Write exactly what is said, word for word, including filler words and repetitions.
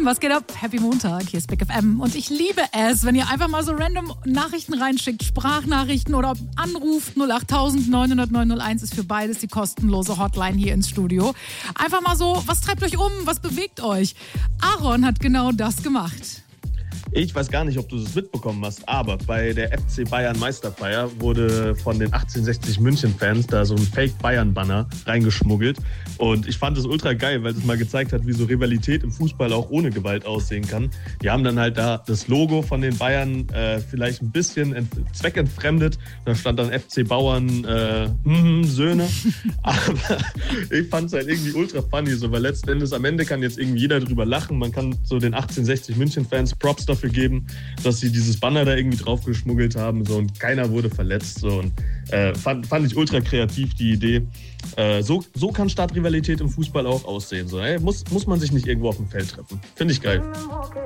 was geht ab? Happy Montag, hier ist Big F M und ich liebe es, wenn ihr einfach mal so random Nachrichten reinschickt, Sprachnachrichten oder anruft. null acht tausend neun null null neun null eins ist für beides die kostenlose Hotline hier ins Studio. Einfach mal so, was treibt euch um, was bewegt euch? Aaron hat genau das gemacht. Ich weiß gar nicht, ob du das mitbekommen hast, aber bei der F C Bayern Meisterfeier wurde von den achtzehnhundertsechzig München-Fans da so ein Fake-Bayern-Banner reingeschmuggelt. Und ich fand es ultra geil, weil es mal gezeigt hat, wie so Rivalität im Fußball auch ohne Gewalt aussehen kann. Die haben dann halt da das Logo von den Bayern äh, vielleicht ein bisschen ent- zweckentfremdet. Da stand dann F C Bauern äh, hm, Söhne. Aber ich fand es halt irgendwie ultra funny, so, weil letzten Endes am Ende kann jetzt irgendwie jeder drüber lachen. Man kann so den achtzehnhundertsechzig München-Fans Props dafür geben, dass sie dieses Banner da irgendwie drauf geschmuggelt haben, so, und keiner wurde verletzt. So, und äh, fand, fand ich ultra kreativ, die Idee. Äh, so, so kann Stadtrivalität im Fußball auch aussehen. So, ey, muss, muss man sich nicht irgendwo auf dem Feld treffen. Finde ich geil.